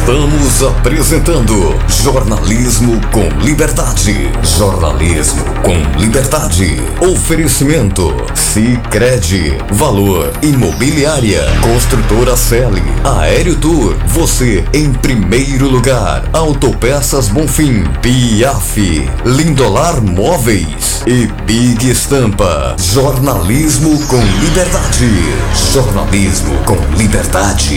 Estamos apresentando Jornalismo com Liberdade. Jornalismo com Liberdade. Oferecimento Sicredi, Valor Imobiliária, Construtora Celi, Aéreo Tour, você em primeiro lugar. Autopeças Bonfim, Piaf, Lindolar Móveis e Big Estampa. Jornalismo com Liberdade. Jornalismo com Liberdade.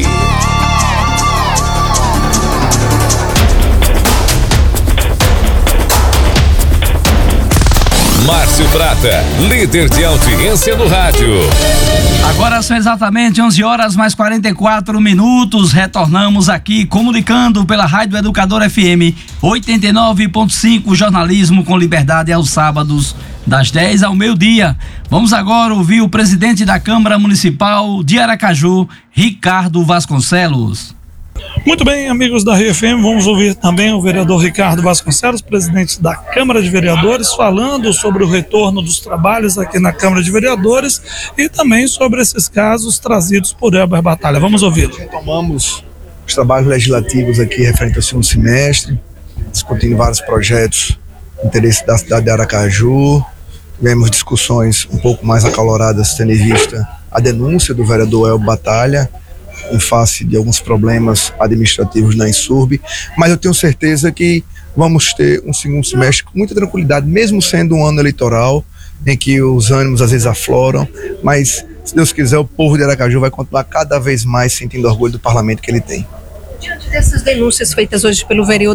Márcio Prata, líder de audiência no rádio. Agora são exatamente 11 horas mais 44 minutos. Retornamos aqui comunicando pela Rádio Educador FM 89.5, jornalismo com liberdade aos sábados, das 10 ao meio-dia. Vamos agora ouvir o presidente da Câmara Municipal de Aracaju, Ricardo Vasconcelos. Muito bem, amigos da RFM, vamos ouvir também o vereador Ricardo Vasconcelos, presidente da Câmara de Vereadores, falando sobre o retorno dos trabalhos aqui na Câmara de Vereadores e também sobre esses casos trazidos por Elber Batalha. Vamos ouvi-lo. Retomamos os trabalhos legislativos aqui referente ao segundo semestre, discutindo vários projetos de interesse da cidade de Aracaju. Tivemos discussões um pouco mais acaloradas, tendo em vista a denúncia do vereador Elber Batalha, em face de alguns problemas administrativos na Insurb, mas eu tenho certeza que vamos ter um segundo semestre com muita tranquilidade, mesmo sendo um ano eleitoral, em que os ânimos às vezes afloram, mas se Deus quiser o povo de Aracaju vai continuar cada vez mais sentindo orgulho do parlamento que ele tem. Diante dessas denúncias feitas hoje pelo